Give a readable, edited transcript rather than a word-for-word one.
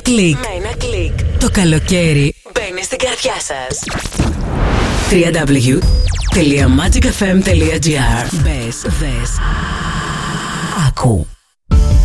κλικ. Το καλοκαίρι μπαίνει στην καρδιά σας. www.magicfm.gr. Μπες, δες, άκου.